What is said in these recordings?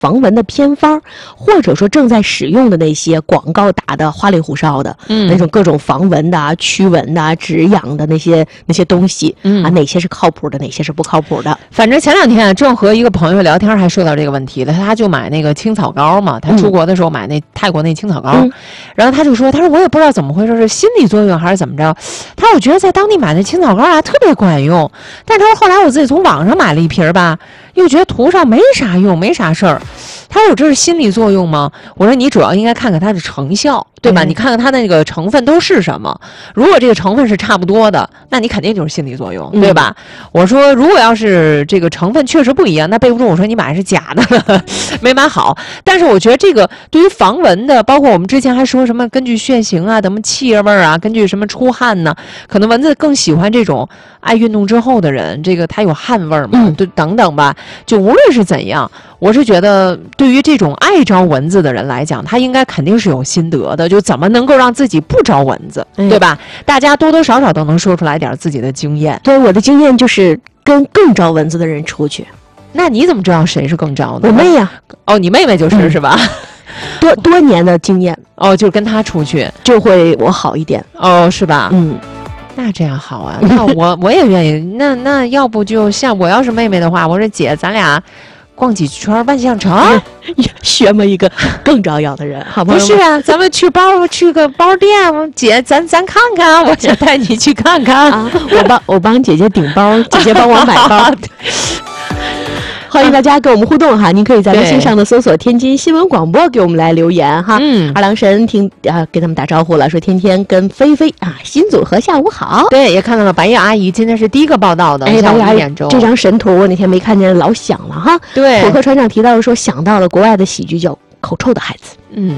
防蚊的偏方，或者说正在使用的那些广告打的花里胡哨的，那种各种防蚊的啊、驱蚊的啊、止痒的那些东西，哪些是靠谱的，哪些是不靠谱的？ 反正前2天正和一个朋友聊天，还说到这个问题了。他就买那个青草膏嘛，他出国的时候买那泰国那青草膏，然后他就说，我也不知道怎么回事，是心理作用还是怎么着？他说我觉得在当地买那青草膏啊特别管用，但是他说后来我自己从网上买了一瓶吧，又觉得涂上没啥用，没啥事儿。他说我这是心理作用吗？我说你主要应该看看它的成效，对吧？你看看它那个成分都是什么。如果这个成分是差不多的，那你肯定就是心理作用，对吧？我说如果要是这个成分确实不一样，那备不住我说你买的是假的，没买好。但是我觉得这个对于防蚊的，包括我们之前还说什么根据血型啊、什么气味啊、根据什么出汗呢，可能蚊子更喜欢这种爱运动之后的人，这个它有汗味嘛，对，等等吧。就无论是怎样，我是觉得对于这种爱招蚊子的人来讲，他应该肯定是有心得的，就怎么能够让自己不招蚊子，对吧？大家多多少少都能说出来点自己的经验。 对，我的经验就是跟更招蚊子的人出去。 那你怎么知道谁是更招的？ 我妹呀。 哦，你妹妹就是、是吧？ 多年的经验。 哦，就是跟她出去就会我好一点。 哦，是吧？那这样好啊，那我也愿意。那要不就像我要是妹妹的话，我说姐，咱俩逛几圈万象城， 学么一个更招摇的人，好不好？ 不是啊，咱们去个包店，姐，咱看看，我想带你去看看啊。我帮姐姐顶包，姐姐帮我买包。欢迎大家跟我们互动哈，您可以在微信上的搜索天津新闻广播给我们来留言哈。二郎神给他们打招呼了，说天天跟菲菲啊新组合下午好。 对，也看到了白夜阿姨今天是第一个报道的，下午1点钟。 这张神图我那天没看见，老想了哈。 对， 火客船长提到说想到了国外的喜剧叫《口臭的孩子》。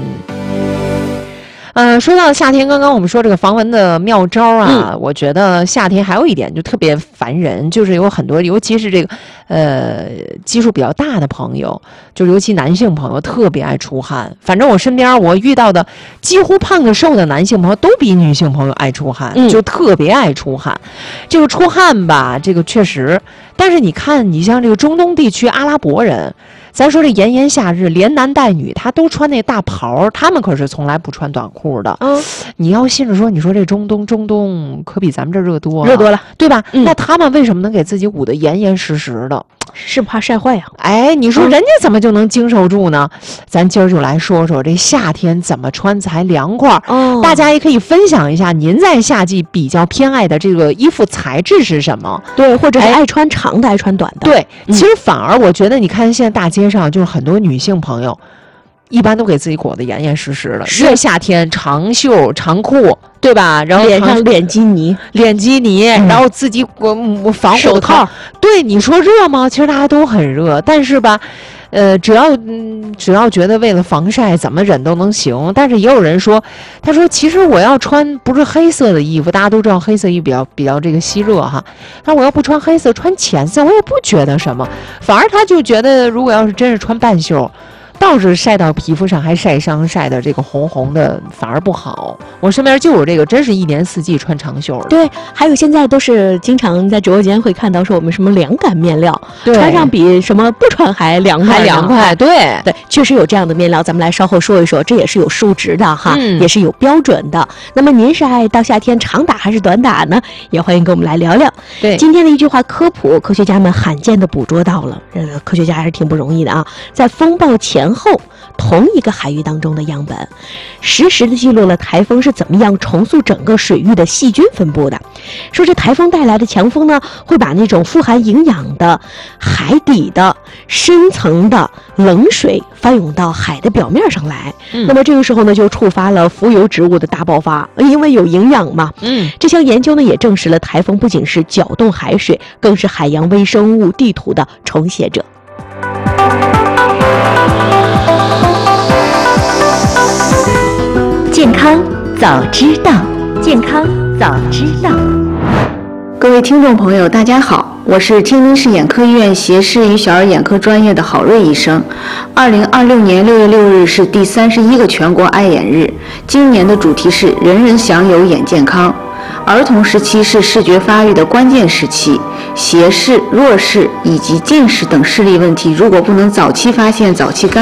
说到夏天，刚刚我们说这个防蚊的妙招啊，我觉得夏天还有一点就特别烦人，就是有很多，尤其是这个基数比较大的朋友，就尤其男性朋友特别爱出汗。反正我身边我遇到的几乎胖的瘦的男性朋友都比女性朋友爱出汗，就特别爱出汗。这个出汗吧，这个确实，但是你看，你像这个中东地区阿拉伯人。咱说这炎炎夏日，连男带女，他都穿那大袍，他们可是从来不穿短裤的。你要信着说，你说这中东可比咱们这热多了， 对吧？那他们为什么能给自己捂得严严实实的？ 是怕晒坏呀。 哎，你说人家怎么就能经受住呢？咱今儿就来说说这夏天怎么穿才凉快。大家也可以分享一下您在夏季比较偏爱的这个衣服材质是什么？ 对，或者是爱穿长的，爱穿短的。 对，其实反而我觉得，你看现在大街上就是很多女性朋友，一般都给自己裹得严严实实的。越夏天长袖长裤，对吧？然后脸上脸基尼， 然后自己防手套。 对，你说热吗？其实大家都很热，但是吧，只要觉得为了防晒怎么忍都能行。但是也有人说，他说其实我要穿不是黑色的衣服，大家都知道黑色衣服比较这个吸热哈。那我要不穿黑色，穿浅色，我也不觉得什么。反而他就觉得，如果要是真是穿半袖，倒是晒到皮肤上还晒伤，晒的这个红红的，反而不好。我身边就有这个，真是一年四季穿长袖的。 对，还有现在都是经常在直播间会看到说我们什么凉感面料，穿上比什么不穿还凉快。 对， 确实有这样的面料，咱们来稍后说一说，这也是有数值的哈，也是有标准的。那么您是爱到夏天长打还是短打呢？也欢迎跟我们来聊聊。 对， 今天的一句话科普，科学家们罕见的捕捉到了，科学家还是挺不容易的啊，在风暴前后同一个海域当中的样本，实时的记录了台风是怎么样重塑整个水域的细菌分布的。说这台风带来的强风呢，会把那种富含营养的海底的深层的冷水翻涌到海的表面上来。那么这个时候呢，就触发了浮游植物的大爆发，因为有营养嘛。这项研究呢也证实了台风不仅是搅动海水，更是海洋微生物地图的重写者。 健康早知道，健康早知道。 各位听众朋友，大家好，我是天津市眼科医院斜视与小儿眼科专业的郝瑞医生。2026年6月6日是第31个全国爱眼日，今年的主题是人人享有眼健康。 儿童时期是视觉发育的关键时期，斜视、弱视以及近视等视力问题，如果不能早期发现、早期干